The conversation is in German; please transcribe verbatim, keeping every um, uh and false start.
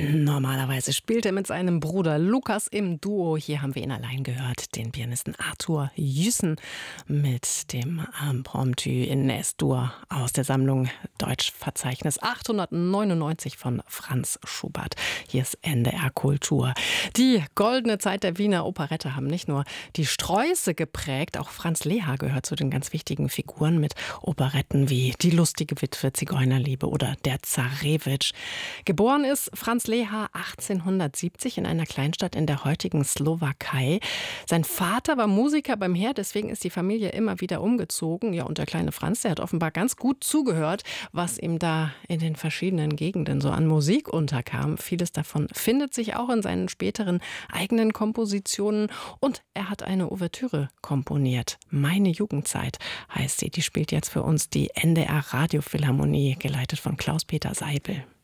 Normalerweise spielt er mit seinem Bruder Lukas im Duo. Hier haben wir ihn allein gehört, den Pianisten Arthur Jüssen mit dem Impromptu in S-Dur aus der Sammlung Deutschverzeichnis achthundertneunundneunzig von Franz Schubert. Hier ist N D R Kultur. Die goldene Zeit der Wiener Operette haben nicht nur die Sträuße geprägt, auch Franz Leha gehört zu den ganz wichtigen Figuren mit Operetten wie Die lustige Witwe, Zigeunerliebe oder Der Zarewitsch. Geboren ist Franz Leha achtzehnhundertsiebzig in einer Kleinstadt in der heutigen Slowakei. Sein Vater war Musiker beim Heer, deswegen ist die Familie immer wieder umgezogen. Ja, und der kleine Franz, der hat offenbar ganz gut zugehört, was ihm da in den verschiedenen Gegenden so an Musik unterkam. Vieles davon findet sich auch in seinen späteren eigenen Kompositionen. Und er hat eine Ouvertüre komponiert. Meine Jugendzeit heißt sie. Die spielt jetzt für uns die N D R Radiophilharmonie, geleitet von Klaus-Peter Seibel.